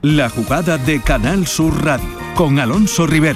La jugada de Canal Sur Radio, con Alonso Rivero.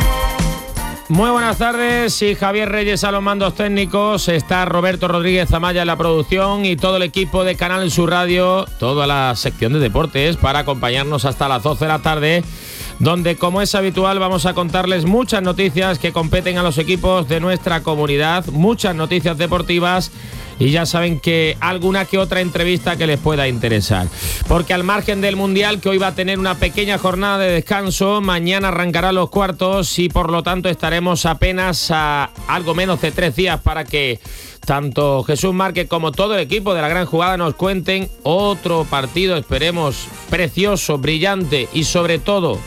Muy buenas tardes, y Javier Reyes a los mandos técnicos, está Roberto Rodríguez Amaya en la producción y todo el equipo de Canal Sur Radio, toda la sección de deportes para acompañarnos hasta las 12 de la tarde, donde, como es habitual, vamos a contarles muchas noticias que competen a los equipos de nuestra comunidad, muchas noticias deportivas. Y ya saben que alguna que otra entrevista que les pueda interesar. Porque al margen del Mundial, que hoy va a tener una pequeña jornada de descanso, mañana arrancarán los cuartos y por lo tanto estaremos apenas a algo menos de 3 días para que tanto Jesús Márquez como todo el equipo de la gran jugada nos cuenten otro partido, esperemos, precioso, brillante y sobre todo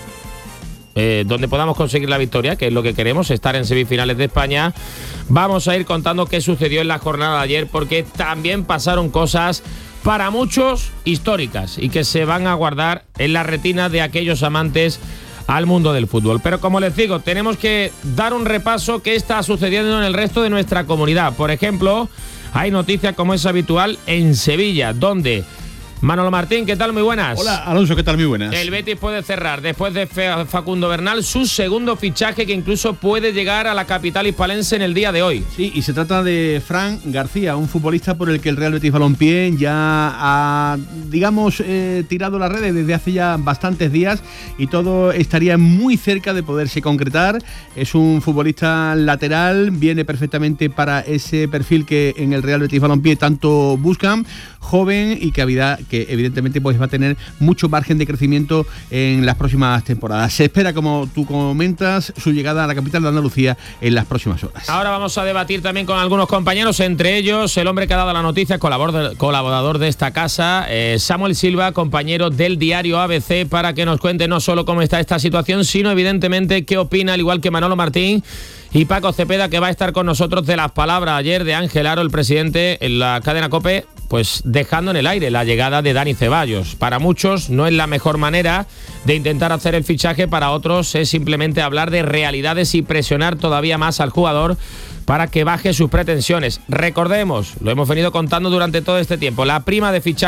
donde podamos conseguir la victoria, que es lo que queremos, estar en semifinales de España. Vamos a ir contando qué sucedió en la jornada de ayer, porque también pasaron cosas para muchos históricas y que se van a guardar en la retina de aquellos amantes al mundo del fútbol. Pero como les digo, tenemos que dar un repaso qué está sucediendo en el resto de nuestra comunidad. Por ejemplo, hay noticias, como es habitual, en Sevilla, donde Manolo Martín, ¿qué tal? Muy buenas. Hola, Alonso, ¿qué tal? Muy buenas. El Betis puede cerrar, después de Facundo Bernal, su segundo fichaje, que incluso puede llegar a la capital hispalense en el día de hoy. Sí, y se trata de Fran García, un futbolista por el que el Real Betis Balompié ya ha, digamos, tirado las redes desde hace ya bastantes días y todo estaría muy cerca de poderse concretar. Es un futbolista lateral, viene perfectamente para ese perfil que en el Real Betis Balompié tanto buscan, joven y que evidentemente pues va a tener mucho margen de crecimiento en las próximas temporadas. Se espera, como tú comentas, su llegada a la capital de Andalucía en las próximas horas. Ahora vamos a debatir también con algunos compañeros, entre ellos el hombre que ha dado la noticia, colaborador de esta casa, Samuel Silva, compañero del diario ABC, para que nos cuente no solo cómo está esta situación, sino evidentemente qué opina, al igual que Manolo Martín y Paco Cepeda, que va a estar con nosotros, de las palabras ayer de Ángel Aro, el presidente, en la cadena COPE, pues dejando en el aire la llegada de Dani Ceballos. Para muchos no es la mejor manera de intentar hacer el fichaje, para otros es simplemente hablar de realidades y presionar todavía más al jugador para que baje sus pretensiones. Recordemos, lo hemos venido contando durante todo este tiempo, la prima de fichaje